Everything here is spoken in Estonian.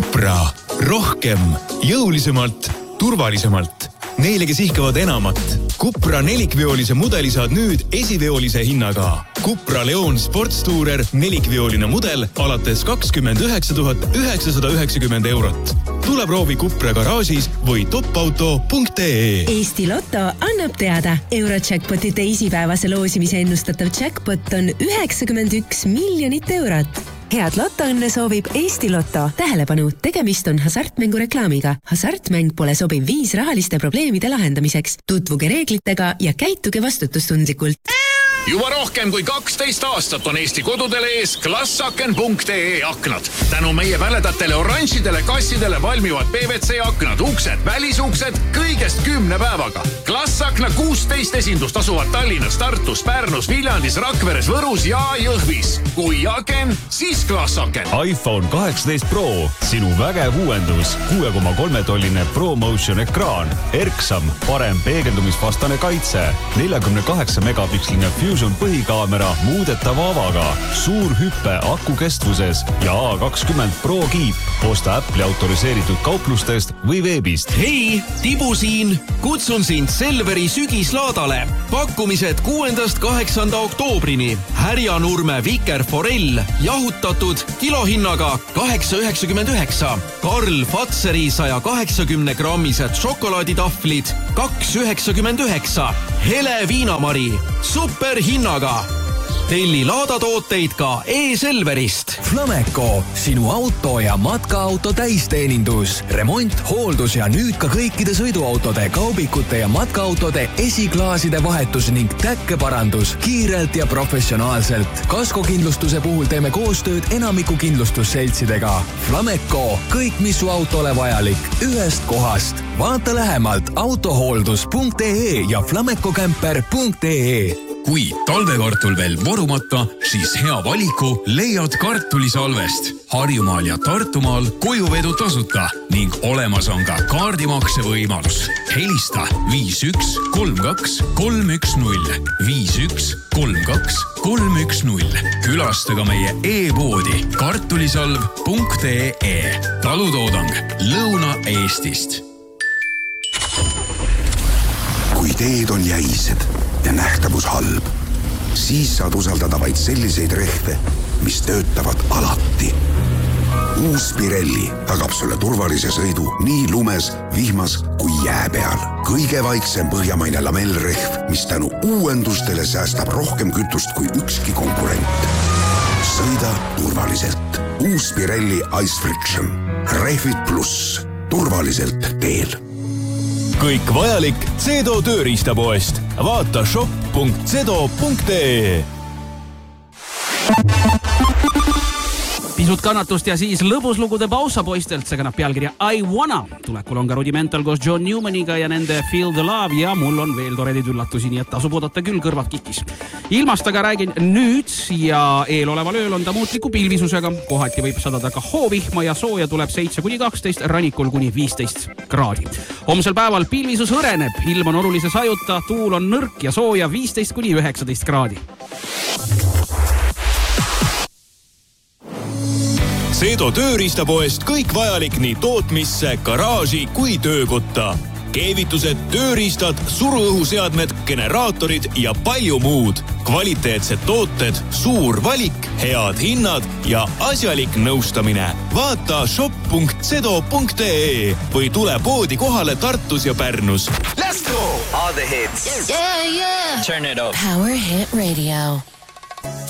Cupra. Rohkem, jõulisemalt, turvalisemalt. Neile, kes ihkavad enamat. Cupra nelikveolise mudeli saad nüüd esiveolise hinnaga. Cupra Leon Sportstourer nelikveoline mudel alates 29 990 eurot. Tule proovi Cupra garaažis või topauto.ee. Eesti Lotto annab teada. Eurojackpoti teisipäevase loosimise ennustatav jackpot on 91 miljonit eurot. Head Lottoõnne soovib Eesti Lotto. Tähelepanu, tegemist on hasartmängureklaamiga. Hasartmäng pole sobiv viis rahaliste probleemide lahendamiseks. Tutvuge reeglitega ja käituge vastutustundlikult. Juba rohkem kui 12 aastat on Eesti kodudele ees klassaken.ee aknad. Tänu meie väledatele oranžidele kassidele valmivad PVC aknad, uksed, välisuksed kõigest 10 päevaga. Klassakna 16 esindust asuvad Tallinnas, Tartus, Pärnus, Viljandis, Rakveres, Võrus ja Jõhvis. Kui aken, siis klassaken. iPhone 18 Pro, sinu vägev uuendus, 6,3-tolline ProMotion ekraan, erksam, parem peegeldumisvastane kaitse, 48 megapiksline Fusion põhikaamera muudetava avaga, suur hüppe aku kestvuses ja A20 Pro kiip. Osta Apple'i autoriseeritud kauplustest või veebist. Hei, Tibu siin! Kutsun sind Selveri sügislaadale. Pakkumised 6.–8. oktoobrini. Härjanurme Viker Forell, jahutatud kilohinnaga 8,99. Karl Fatseri 180-grammised šokolaaditahvlid 2,99. Hele Viinamari, superhinnaga. Telli laadatooteid ka e-Selverist. Flameco, sinu auto ja matkaauto täisteenindus. Remont, hooldus ja nüüd ka kõikide sõiduautode, kaubikute ja matkaautode esiklaaside vahetus ning täkkeparandus kiirelt ja professionaalselt. Kaskokindlustuse puhul teeme koostööd enamiku kindlustusseltsidega. Flameco, kõik mis su autole vajalik, ühest kohast. Vaata lähemalt autohooldus.ee ja flamecocamper.ee. Kui talvekartul veel vorumata, siis hea valiku leiad kartulisalvest. Harjumaal ja Tartumaal kojuvedu tasuta ning olemas on ka kaardimakse võimalus. Helista 51 32 310 51 32 310. Külastaga meie e-poodi kartulisalv.ee. Talutoodang Lõuna-Eestist. Kui teed on jäised ja nähtavus halb, siis saad usaldada vaid selliseid rehve, mis töötavad alati. Uus Pirelli tagab sulle turvalise sõidu nii lumes, vihmas kui jää peal. Kõige vaiksem põhjamaine lamellrehv, mis tänu uuendustele säästab rohkem kütust kui ükski konkurent. Sõida turvaliselt. Uus Pirelli Ice Friction. Rehvid pluss. Turvaliselt teel. Kõik vajalik Cedo tööriistapoest. Vaata shop.cedo.ee. Pisut kannatust ja siis lõbuslugude pausa poistelt. See kannab pealkirja I Wanna. Tulekul on ka Rudimental koos John Newmaniga ja nende Feel the Love ja mul on veel toredid üllatusi, nii et tasub oodata küll kõrvad kikis. Ilmast aga räägin nüüd ja eeloleval ööl on ta muutliku pilvisusega. Kohati võib sadada ka hoovihma ja sooja tuleb 7–12, rannikul kuni 15 kraadi. Homsel päeval pilvisus hõreneb, ilm on olulise sajuta, tuul on nõrk ja sooja 15–19 kraadi. Cedo tööriistapoest kõik vajalik nii tootmisse, garaaži kui töökotta. Keevitused, tööriistad, suruõhuseadmed, generaatorid ja palju muud. Kvaliteetsed tooted, suur valik, head hinnad ja asjalik nõustamine. Vaata shop.cedo.ee või tule poodi kohale Tartus ja Pärnus. Let's go! All the hits. Yeah, yeah. Turn it up. Power Hit Radio.